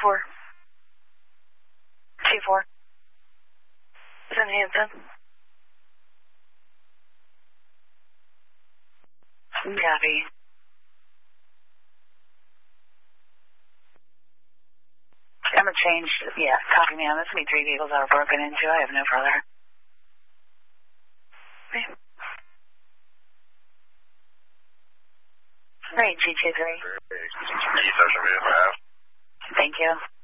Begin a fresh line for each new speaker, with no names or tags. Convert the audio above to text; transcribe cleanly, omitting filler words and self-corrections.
2-4. 2-4. It's in Hampton. Copy. I'm going to change, yeah, copy me on this. Be 3 vehicles that were broken into. I have no further. Okay. Great, G23.
East Ocean View,
Thank you.